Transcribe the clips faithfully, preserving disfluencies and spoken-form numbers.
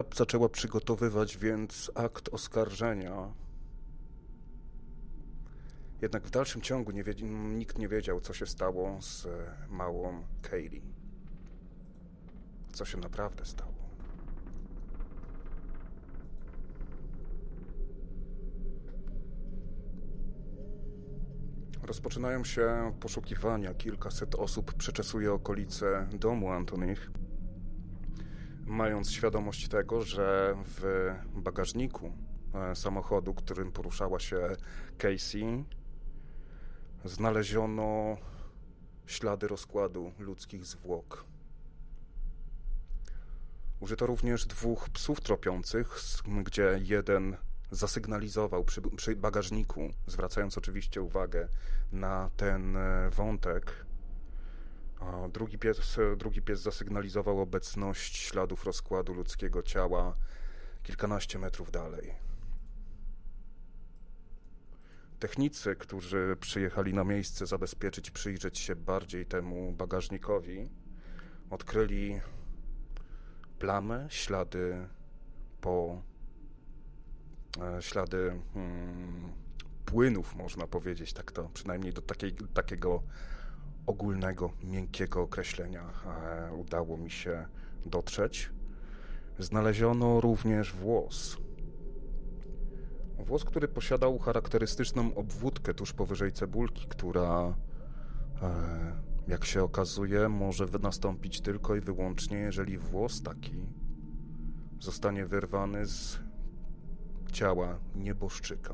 zaczęła przygotowywać więc akt oskarżenia. Jednak w dalszym ciągu nie wiedz- nikt nie wiedział, co się stało z małą Kaylee. Co się naprawdę stało. Rozpoczynają się poszukiwania. Kilkaset osób przeczesuje okolice domu Antonych, mając świadomość tego, że w bagażniku samochodu, którym poruszała się Casey, znaleziono ślady rozkładu ludzkich zwłok. Użyto również dwóch psów tropiących, gdzie jeden zasygnalizował przy, przy bagażniku, zwracając oczywiście uwagę na ten wątek. A drugi pies, drugi pies zasygnalizował obecność śladów rozkładu ludzkiego ciała kilkanaście metrów dalej. Technicy, którzy przyjechali na miejsce zabezpieczyć, przyjrzeć się bardziej temu bagażnikowi, odkryli plamę, ślady po ślady hmm, płynów, można powiedzieć, tak to przynajmniej do takiej, takiego ogólnego, miękkiego określenia e, udało mi się dotrzeć. Znaleziono również włos. Włos, który posiadał charakterystyczną obwódkę tuż powyżej cebulki, która, e, jak się okazuje, może nastąpić tylko i wyłącznie, jeżeli włos taki zostanie wyrwany z ciała nieboszczyka.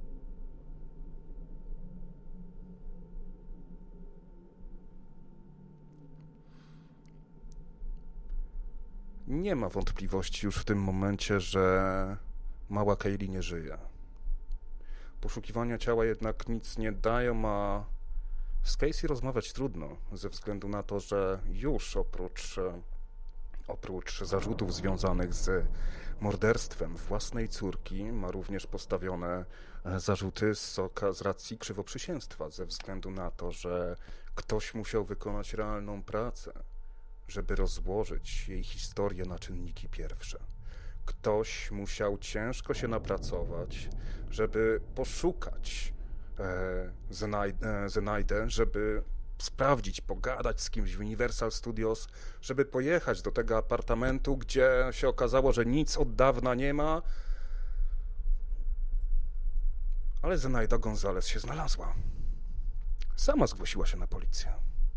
Nie ma wątpliwości już w tym momencie, że mała Kaylee nie żyje. Poszukiwania ciała jednak nic nie dają, a z Casey rozmawiać trudno, ze względu na to, że już oprócz, oprócz zarzutów związanych z morderstwem własnej córki ma również postawione zarzuty z, oka, z racji krzywoprzysięstwa, ze względu na to, że ktoś musiał wykonać realną pracę, żeby rozłożyć jej historię na czynniki pierwsze. Ktoś musiał ciężko się napracować, żeby poszukać e, Zenaidę, Zenaidę, żeby sprawdzić, pogadać z kimś w Universal Studios, żeby pojechać do tego apartamentu, gdzie się okazało, że nic od dawna nie ma, ale Zenaida Gonzalez się znalazła. Sama zgłosiła się na policję.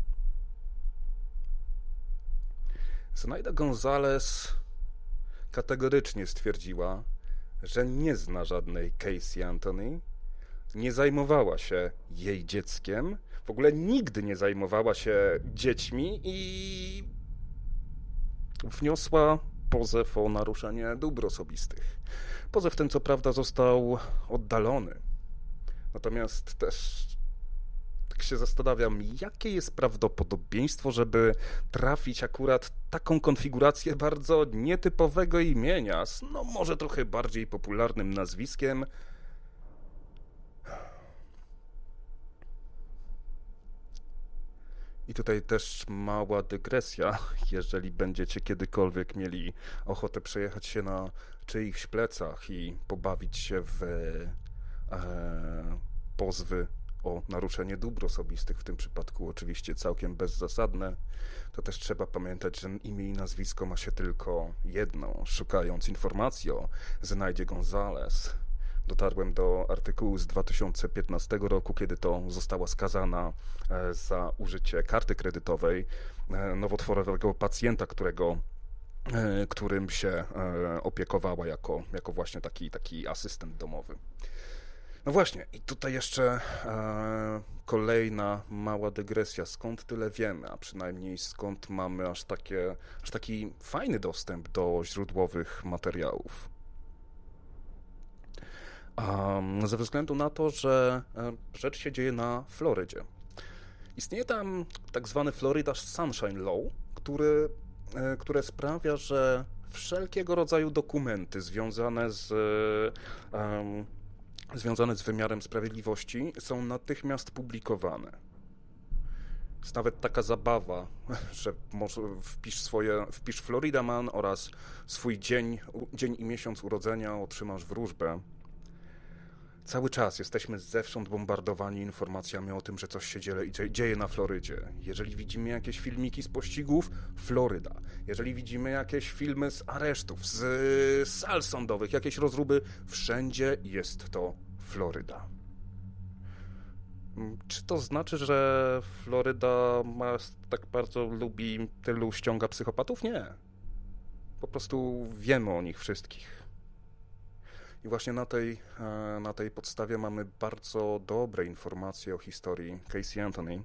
Zenaida Gonzalez kategorycznie stwierdziła, że nie zna żadnej Casey Anthony, nie zajmowała się jej dzieckiem, w ogóle nigdy nie zajmowała się dziećmi i wniosła pozew o naruszenie dóbr osobistych. Pozew ten co prawda został oddalony, natomiast też tak się zastanawiam, jakie jest prawdopodobieństwo, żeby trafić akurat taką konfigurację bardzo nietypowego imienia, z no może trochę bardziej popularnym nazwiskiem. I tutaj też mała dygresja, jeżeli będziecie kiedykolwiek mieli ochotę przejechać się na czyichś plecach i pobawić się w e, pozwy o naruszenie dóbr osobistych, w tym przypadku oczywiście całkiem bezzasadne, to też trzeba pamiętać, że imię i nazwisko ma się tylko jedno. Szukając informacji o Zenaidzie Gonzalez, dotarłem do artykułu z dwa tysiące piętnastego roku, kiedy to została skazana za użycie karty kredytowej nowotworowego pacjenta, którego którym się opiekowała jako, jako właśnie taki, taki asystent domowy. No właśnie, i tutaj jeszcze e, kolejna mała dygresja. Skąd tyle wiemy, a przynajmniej skąd mamy aż, takie, aż taki fajny dostęp do źródłowych materiałów? Um, ze względu na to, że rzecz się dzieje na Florydzie. Istnieje tam tak zwany Florida Sunshine Law, który, e, które sprawia, że wszelkiego rodzaju dokumenty związane z... E, związane z wymiarem sprawiedliwości są natychmiast publikowane. Jest nawet taka zabawa, że może wpisz swoje, wpisz Florida Man oraz swój dzień, dzień i miesiąc urodzenia, otrzymasz wróżbę. Cały czas jesteśmy zewsząd bombardowani informacjami o tym, że coś się dzieje, dzieje na Florydzie. Jeżeli widzimy jakieś filmiki z pościgów, Floryda. Jeżeli widzimy jakieś filmy z aresztów, z sal sądowych, jakieś rozruby, wszędzie jest to Floryda. Czy to znaczy, że Floryda ma, tak bardzo lubi, tylu ściąga psychopatów? Nie. Po prostu wiemy o nich wszystkich. I właśnie na tej, na tej podstawie mamy bardzo dobre informacje o historii Casey Anthony,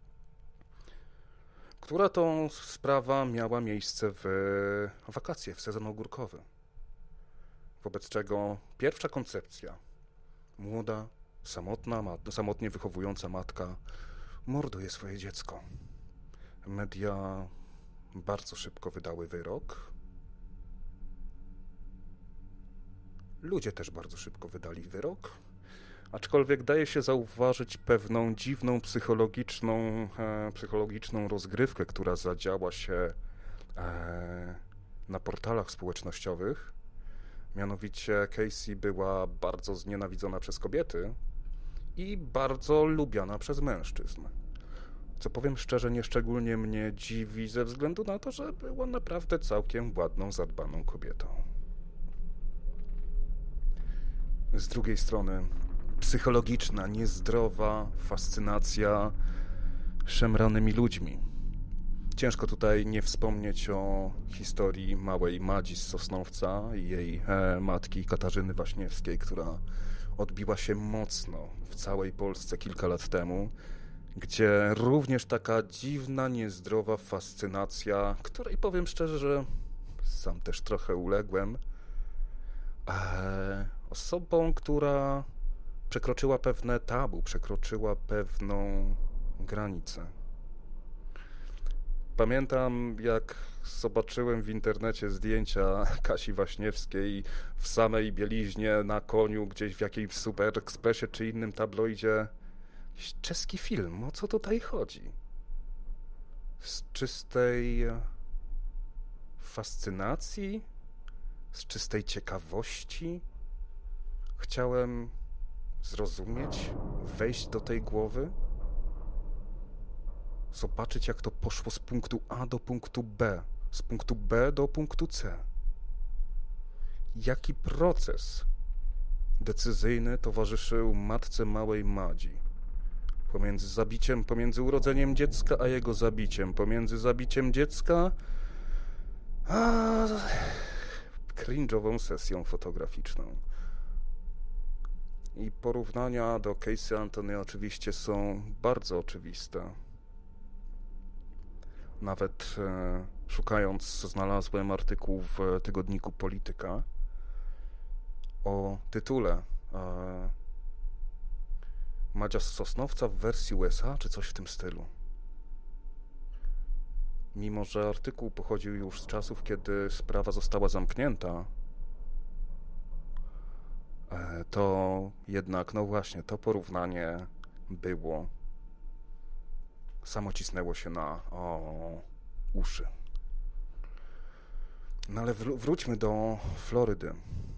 która to sprawa miała miejsce w wakacje, w sezon ogórkowy. Wobec czego pierwsza koncepcja, młoda, samotna, samotnie wychowująca matka morduje swoje dziecko. Media bardzo szybko wydały wyrok. Ludzie też bardzo szybko wydali wyrok, aczkolwiek daje się zauważyć pewną dziwną psychologiczną, e, psychologiczną rozgrywkę, która zadziała się e, na portalach społecznościowych. Mianowicie Casey była bardzo znienawidzona przez kobiety i bardzo lubiana przez mężczyzn. Co powiem szczerze, nieszczególnie mnie dziwi ze względu na to, że była naprawdę całkiem ładną, zadbaną kobietą. Z drugiej strony psychologiczna, niezdrowa fascynacja szemranymi ludźmi. Ciężko tutaj nie wspomnieć o historii małej Madzi z Sosnowca i jej e, matki Katarzyny Waśniewskiej, która odbiła się mocno w całej Polsce kilka lat temu, gdzie również taka dziwna, niezdrowa fascynacja, której powiem szczerze, że sam też trochę uległem, e, osobą, która przekroczyła pewne tabu, przekroczyła pewną granicę. Pamiętam, jak zobaczyłem w internecie zdjęcia Kasi Waśniewskiej w samej bieliźnie, na koniu, gdzieś w jakimś Super Expressie czy innym tabloidzie. Czeski film, o co tutaj chodzi? Z czystej fascynacji? Z czystej ciekawości? Chciałem zrozumieć, wejść do tej głowy, zobaczyć, jak to poszło z punktu A do punktu B, z punktu B do punktu C. Jaki proces decyzyjny towarzyszył matce małej Madzi? Pomiędzy zabiciem, pomiędzy urodzeniem dziecka, a jego zabiciem, pomiędzy zabiciem dziecka, a cringe'ową sesją fotograficzną. I porównania do Casey Anthony oczywiście są bardzo oczywiste. Nawet e, szukając, znalazłem artykuł w tygodniku Polityka o tytule e, Madzia z Sosnowca w wersji U S A, czy coś w tym stylu. Mimo że artykuł pochodził już z czasów, kiedy sprawa została zamknięta, e, to jednak, no właśnie, to porównanie było, samo cisnęło się na o, uszy. No ale wró- wróćmy do Florydy.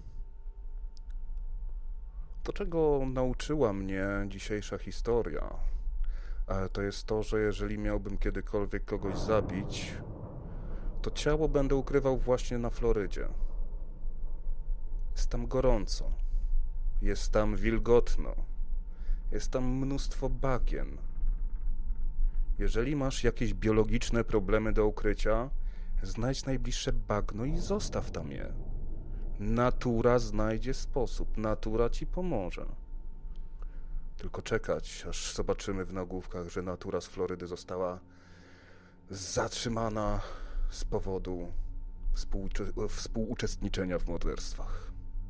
To, czego nauczyła mnie dzisiejsza historia, to jest to, że jeżeli miałbym kiedykolwiek kogoś zabić, to ciało będę ukrywał właśnie na Florydzie. Jest tam gorąco, jest tam wilgotno, jest tam mnóstwo bagien. Jeżeli masz jakieś biologiczne problemy do ukrycia, znajdź najbliższe bagno i zostaw tam je. Natura znajdzie sposób, natura ci pomoże. Tylko czekać, aż zobaczymy w nagłówkach, że natura z Florydy została zatrzymana z powodu współucze- współuczestniczenia w morderstwach.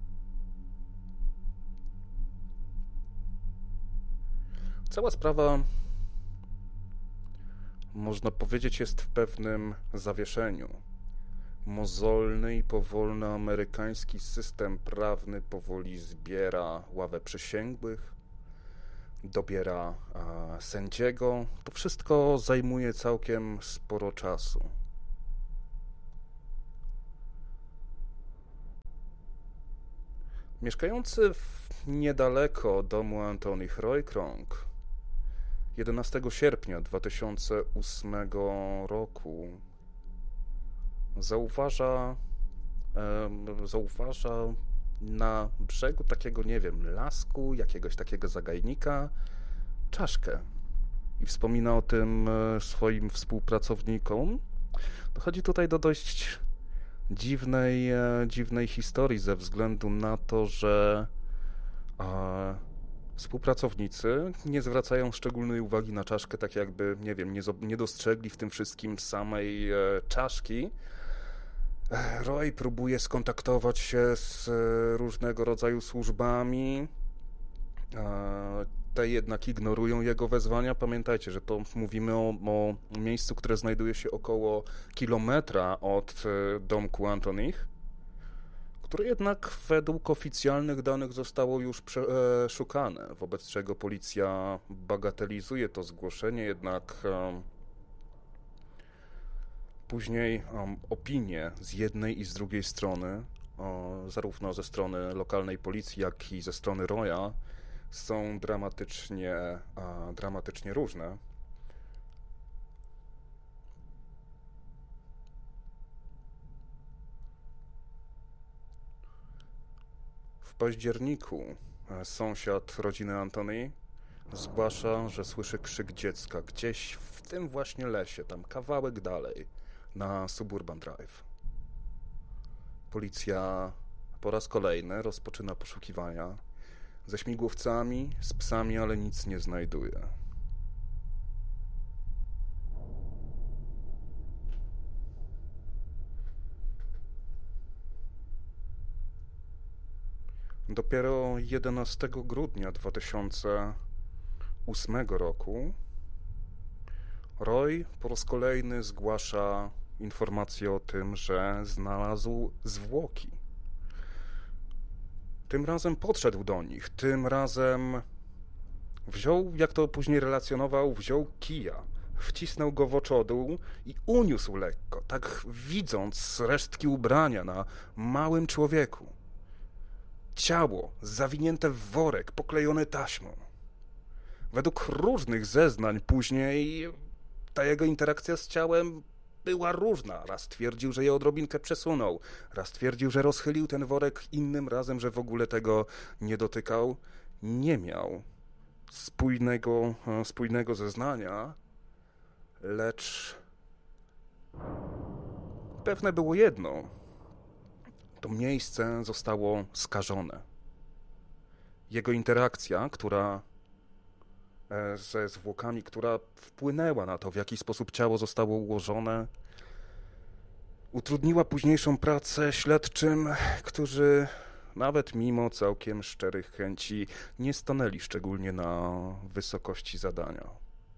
Cała sprawa, można powiedzieć, jest w pewnym zawieszeniu. Mozolny i powolny amerykański system prawny powoli zbiera ławę przysięgłych. dobiera e, sędziego. To wszystko zajmuje całkiem sporo czasu. Mieszkający w niedaleko domu Antonych Roy Kronk jedenastego sierpnia dwa tysiące ósmego roku zauważa, e, zauważa na brzegu takiego, nie wiem, lasku, jakiegoś takiego zagajnika, czaszkę. I wspomina o tym swoim współpracownikom. Dochodzi tutaj do dość dziwnej, dziwnej historii ze względu na to, że e, współpracownicy nie zwracają szczególnej uwagi na czaszkę, tak jakby, nie wiem, nie, nie dostrzegli w tym wszystkim samej e, czaszki. Roy próbuje skontaktować się z różnego rodzaju służbami. Te jednak ignorują jego wezwania. Pamiętajcie, że to mówimy o, o miejscu, które znajduje się około kilometra od domku Antonich, które jednak według oficjalnych danych zostało już przeszukane, wobec czego policja bagatelizuje to zgłoszenie, jednak później um, opinie z jednej i z drugiej strony, o, zarówno ze strony lokalnej policji, jak i ze strony Roya, są dramatycznie, a, dramatycznie różne. W październiku sąsiad rodziny Antony zgłasza, że słyszy krzyk dziecka gdzieś w tym właśnie lesie, tam kawałek dalej, na Suburban Drive. Policja po raz kolejny rozpoczyna poszukiwania ze śmigłowcami, z psami, ale nic nie znajduje. Dopiero jedenastego grudnia dwa tysiące ósmego roku Roy po raz kolejny zgłasza informację o tym, że znalazł zwłoki. Tym razem podszedł do nich, tym razem wziął, jak to później relacjonował, wziął kija, wcisnął go w oczodół i uniósł lekko, tak widząc resztki ubrania na małym człowieku. Ciało zawinięte w worek, poklejone taśmą. Według różnych zeznań później ta jego interakcja z ciałem była różna. Raz twierdził, że je odrobinkę przesunął, raz twierdził, że rozchylił ten worek, innym razem, że w ogóle tego nie dotykał. Nie miał spójnego, spójnego zeznania, lecz pewne było jedno. To miejsce zostało skażone. Jego interakcja, która ze zwłokami, która wpłynęła na to, w jaki sposób ciało zostało ułożone, utrudniła późniejszą pracę śledczym, którzy nawet mimo całkiem szczerych chęci nie stanęli szczególnie na wysokości zadania.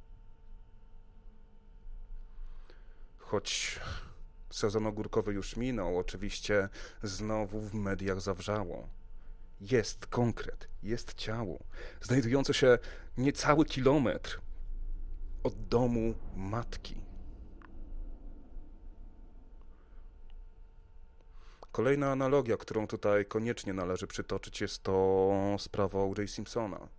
Choć sezon ogórkowy już minął, oczywiście znowu w mediach zawrzało. Jest konkret, jest ciało, znajdujące się niecały kilometr od domu matki. Kolejna analogia, którą tutaj koniecznie należy przytoczyć, jest to sprawa O J Simpsona,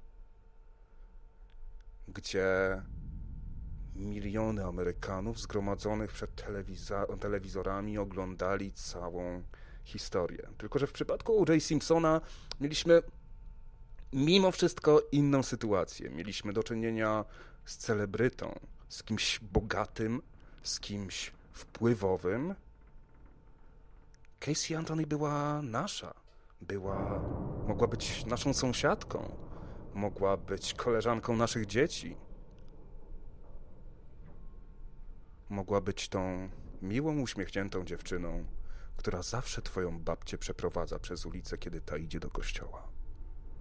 gdzie miliony Amerykanów zgromadzonych przed telewiza- telewizorami oglądali całą historię. Tylko że w przypadku O J Simpsona mieliśmy mimo wszystko inną sytuację. Mieliśmy do czynienia z celebrytą, z kimś bogatym, z kimś wpływowym. Casey Anthony była nasza. Była, mogła być naszą sąsiadką. Mogła być koleżanką naszych dzieci. Mogła być tą miłą, uśmiechniętą dziewczyną, która zawsze twoją babcię przeprowadza przez ulicę, kiedy ta idzie do kościoła.